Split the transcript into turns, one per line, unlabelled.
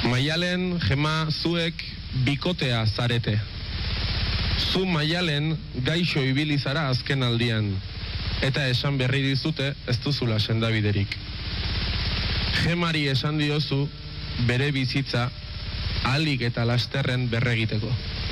Maialen, Gema, zuek bikotea zarete. Zu Maialen gaixo ibili zara azken aldian, eta esan berri dizute ez duzula sendabiderik. Gemari esan diozu bere bizitza ahalik eta lasterren berregiteko.